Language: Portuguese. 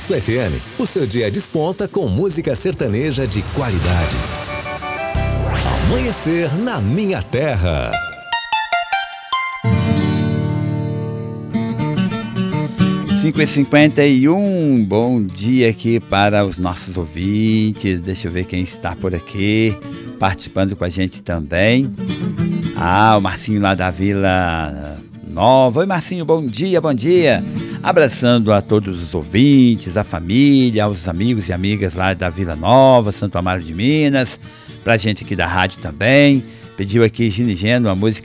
Aço FM, o seu dia desponta com música sertaneja de qualidade. Amanhecer na minha terra. Cinco e 51, bom dia aqui para os nossos ouvintes. Deixa eu ver quem está por aqui, participando com a gente também. O Marcinho lá da Vila Nova. Oi, Marcinho, bom dia, bom dia. Abraçando a todos os ouvintes, a família, aos amigos e amigas lá da Vila Nova, Santo Amaro de Minas, pra gente aqui da rádio também. Pediu aqui Ginigeno, uma música